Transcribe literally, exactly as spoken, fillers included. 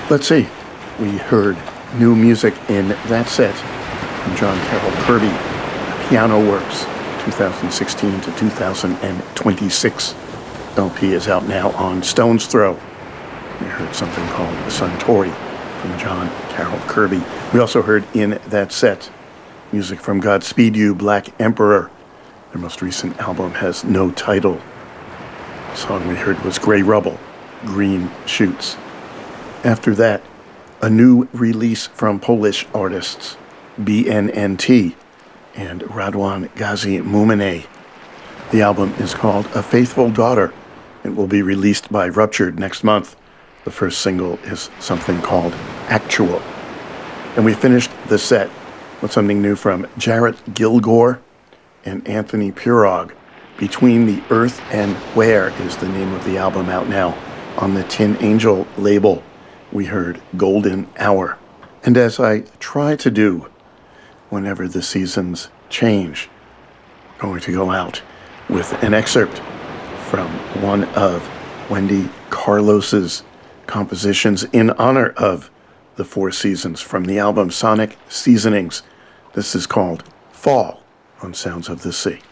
Let's see. We heard new music in that set from John Carroll Kirby, Piano Works, twenty sixteen to two thousand twenty-six. L P is out now on Stone's Throw. We heard something called Suntory from John Carroll Kirby. We also heard in that set music from Godspeed You, Black Emperor. Their most recent album has no title. The song we heard was Grey Rubble, Green Shoots. After that, a new release from Polish artists B N N T and Radwan Gazi-Mumine. The album is called A Faithful Daughter. It will be released by Ruptured next month. The first single is something called Actual. And we finished the set with something new from Jarrett Gilgore and Anthony Pirog. Between the Earth and Where is the name of the album out now on the Tin Angel label. We heard Golden Hour. And as I try to do whenever the seasons change, I'm going to go out with an excerpt from one of Wendy Carlos's compositions in honor of the four seasons from the album Sonic Seasonings. This is called Fall on Sounds of the Sea.